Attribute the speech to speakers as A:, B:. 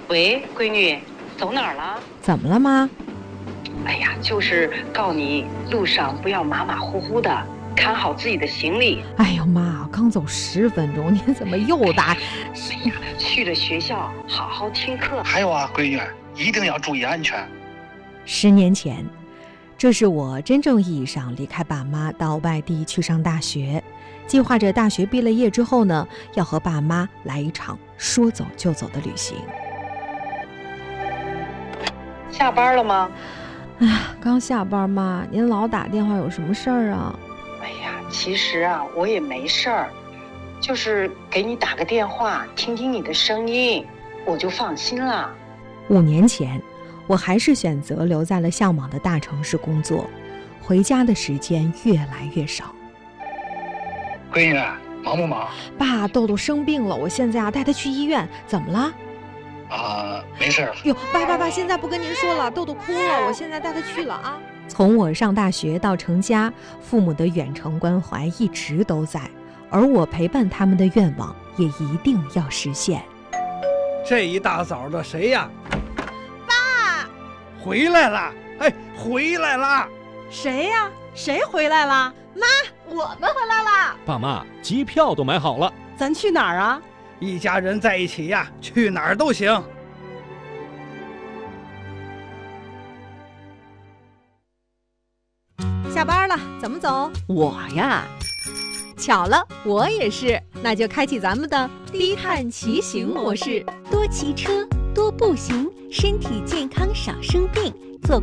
A: 喂，闺女，走哪儿了？
B: 怎么了妈？
A: 哎呀，就是告你路上不要马马虎虎的，看好自己的行李。
B: 哎呦妈，刚走10分钟，您怎么又打？
A: 哎呀，去了学校好好听课。
C: 还有啊，闺女，一定要注意安全。
B: 10年前，这是我真正意义上离开爸妈到外地去上大学，计划着大学毕了业之后呢，要和爸妈来一场说走就走的旅行。
A: 下班了吗？
B: 哎呀，刚下班妈，您老打电话有什么事儿啊？
A: 哎呀，其实啊，我也没事儿，就是给你打个电话，听听你的声音，我就放心了。
B: 5年前，我还是选择留在了向往的大城市工作，回家的时间越来越少。
C: 闺女，忙不忙？
B: 爸，豆豆生病了，我现在带他去医院，怎么了？
C: 没事了。
B: 哟，爸，现在不跟您说了，豆豆哭了，我现在带他去了啊。从我上大学到成家，父母的远程关怀一直都在，而我陪伴他们的愿望也一定要实现。
D: 这一大早的谁呀？
E: 爸，
D: 回来了！哎，回来了！
E: 谁呀？谁回来了？妈，我们回来了。
F: 爸妈，机票都买好了，
E: 咱去哪儿啊？
D: 一家人在一起呀，去哪儿都行。
B: 下班了，怎么走？
E: 我呀，
B: 巧了，我也是。那就开启咱们的低碳骑行模式，
G: 多骑车，多步行，身体健康少生病。